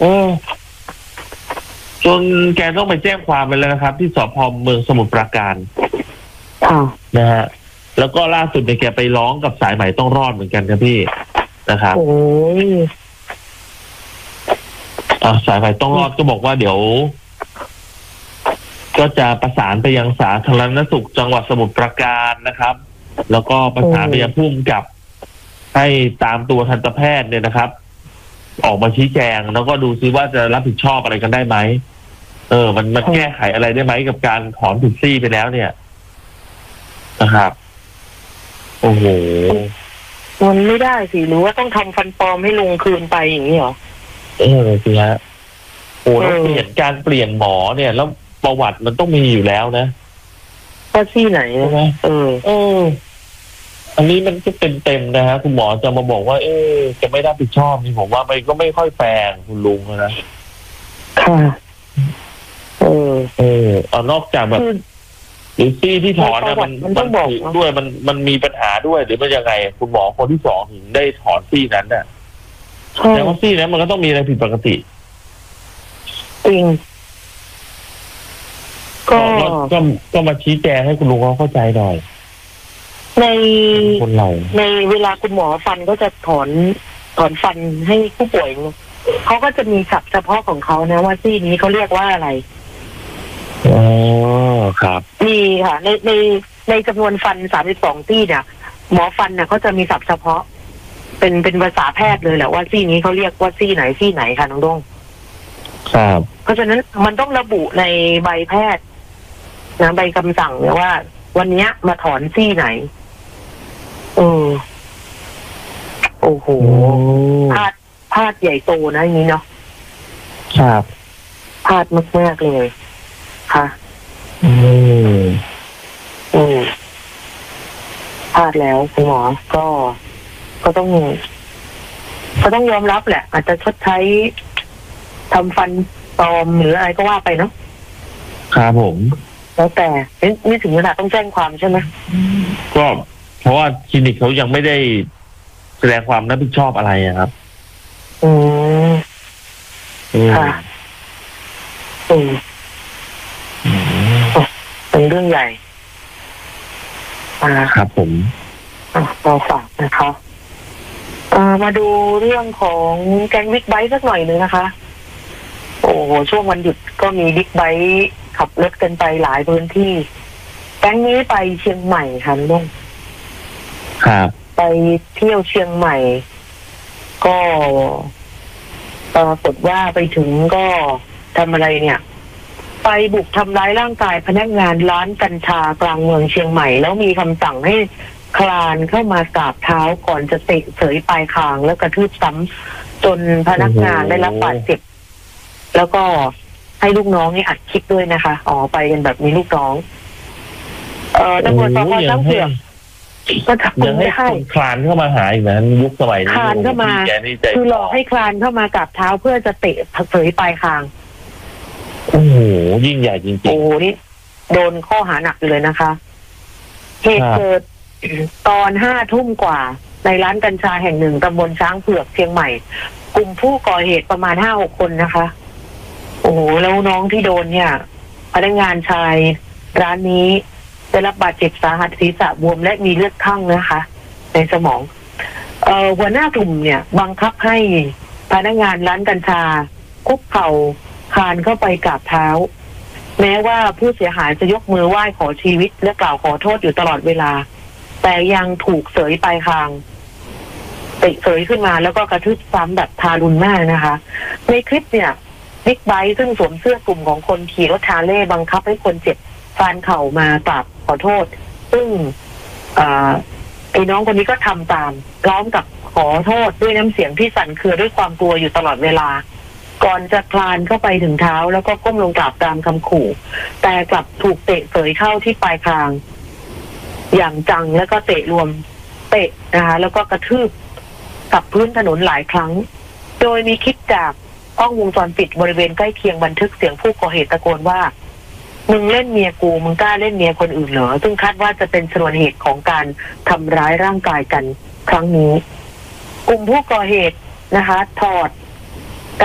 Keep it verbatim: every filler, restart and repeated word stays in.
โอ้จนแกต้องไปแจ้งความไปแล้วนะครับที่สพเมืองสมุทรปราการนะฮะแล้วก็ล่าสุดเนี่ยแกไปร้องกับสายใหม่ต้องรอดเหมือนกันครับพี่นะครับโอ้ยอ่าสายใหม่ต้องรอดก็บอกว่าเดี๋ยวก็จะประสานไปยังสาธารณสุขจังหวัดสมุทรปราการนะครับแล้วก็ประสานไปยังผู้กำกับให้ตามตัวทันตแพทย์เนี่ยนะครับออกมาชี้แจงแล้วก็ดูซิว่าจะรับผิดชอบอะไรกันได้ไหมเออมันมันแก้ไขอะไรได้ไหมกับการถอนผิดซี่ไปแล้วเนี่ยนะครับโอ้โหมันไม่ได้สิหรือว่าต้องทำฟันปลอมให้ลุงคืนไปอย่างนี้เหรอเออสิฮะโอ้แล้วเปลี่ยนการเปลี่ยนหมอเนี่ยแล้วประวัติมันต้องมีอยู่แล้วนะว่าที่ไหนใช่ไหมเออเอออันนี้มันก็เต็มๆนะฮะคุณหมอจะมาบอกว่าเออจะไม่รับผิดชอบนี่ผมว่ามันก็ไม่ค่อยแฟร์คุณลุงนะค่ะเออเออเอานอกจากแบบหรือซี่ที่ถอนนะมันมันถูกด้วยมันมันมีปัญหาด้วยหรือมันยังไงคุณหมอคนที่สองถึงได้ถอนซี่นั้นน่ะแต่ว่าซี่นั้นมันก็ต้องมีอะไรผิดปกติจริงก็ก็ก็มาชี้แจงให้คุณลุงเขาเข้าใจหน่อยในคนเราในเวลาคุณหมอฟันก็จะถอนถอนฟันให้ผู้ป่วยเขาก็จะมีศัพท์เฉพาะของเขานะว่าซี่นี้เขาเรียกว่าอะไรอ๋อครับมีค่ะในในในจำนวนฟันสามสิบสองซี่เนี่ยหมอฟันเนี่ยเขาจะมีศัพท์เฉพาะเป็นเป็นภาษาแพทย์เลยแหละว่าซี่นี้เขาเรียกว่าซี่ไหนซี่ไหนค่ะน้องดงครับเพราะฉะนั้นมันต้องระบุในใบแพทย์นะใบคำสั่งเนี่ยว่าวันนี้มาถอนซี่ไหนเออโอ้โหพลาดพลาดใหญ่โตนะอย่างนี้เนาะครับพลาดมากๆเลยค่ะอืมอืมพลาดแล้วคุณหมอก็ก็ต้องก็ต้องยอมรับแหละอาจจะชดใช้ทำฟันปลอมหรืออะไรก็ว่าไปเนาะครับผมแล้วแต่นี่ถึงขนาดต้องแจ้งความใช่ไหมก็เพราะว่าคลินิกเขายังไม่ได้แสดงความรับผิดชอบอะไรครับอืมค่ะอืมเป็นเรื่องใหญ่ครับผมเราฝากนะคะมาดูเรื่องของแก๊งบิ๊กไบค์สักหน่อยนึงนะคะโอ้โหช่วงวันหยุดก็มีบิ๊กไบค์ขับรถกันไปหลายพื้นที่แก๊งนี้ไปเชียงใหม่ค่ะลุงครับไปเที่ยวเชียงใหม่ก็ปรากฏว่าไปถึงก็ทำอะไรเนี่ยไปบุกทำร้ายร่างกายพนักงานร้านกัญชากลางเมืองเชียงใหม่แล้วมีคำสั่งให้คลานเข้ามากราบเท้าก่อนจะเตะเสยปลายคางแล้วกระทืบซ้ำจนพนักงานได้รับบาดเจ็บแล้วก็ให้ลูกน้องนี่อัดคลิปด้วยนะคะอ๋อไปกันแบบมีลูกน้องเอ่อตำรวจสพช้างเผือกก็จับกุมได้คลานเข้ามาหาอีกนะยุคสมัยนี้คลานเข้ามาคือหลอกให้คลานเข้ามากราบเท้าเพื่อจะเตะเสยปลายคางโอ้โหยิ่งใหญ่จริงๆโอ้นี่โดนข้อหาหนักเลยนะคะเหตุเกิดตอนห้าทุ่มกว่าในร้านกัญชาแห่งหนึ่งตำบลช้างเผือกเชียงใหม่กลุ่มผู้ก่อเหตุประมาณห้าหกคนนะคะโอ้โหแล้วน้องที่โดนเนี่ยพนักงานชายร้านนี้ได้รับบาดเจ็บสาหัสศีรษะบวมและมีเลือดคั่งนะคะในสมองเอ่อหัวหน้ากลุ่มเนี่ยบังคับให้พนักงานร้านกัญชาคุกเข่าคลานเข้าไปกราบเท้าแม้ว่าผู้เสียหายจะยกมือไหว้ขอชีวิตและกล่าวขอโทษอยู่ตลอดเวลาแต่ยังถูกเสยปลายคางเตะเสยขึ้นมาแล้วก็กระทืบซ้ำแบบทารุณมากนะคะในคลิปเนี่ยบิ๊กไบค์ซึ่งสวมเสื้อกลุ่มของคนขี่รถฮาร์เลย์บังคับให้คนเจ็บคลานเข่ามากราบขอโทษซึ่งไอ้น้องคนนี้ก็ทำตามพร้อมกับขอโทษด้วยน้ำเสียงที่สั่นเครือด้วยความกลัวอยู่ตลอดเวลาก่อนจะคลานเข้าไปถึงเท้าแล้วก็ก้มลงกราบตามคำขู่แต่กลับถูกเตะเสยเข้าที่ปลายคางอย่างจังแล้วก็เตะรวมเตะนะคะแล้วก็กระทืบกับพื้นถนนหลายครั้งโดยมีคลิปจากกล้องวงจรปิดบริเวณใกล้เคียงบันทึกเสียงผู้ก่อเหตุตะโกนว่ามึงเล่นเมียกูมึงกล้าเล่นเมียคนอื่นเหรอซึ่งคาดว่าจะเป็นชนวนเหตุของการทำร้ายร่างกายกันครั้งนี้กลุ่มผู้ก่อเหตุนะคะถอด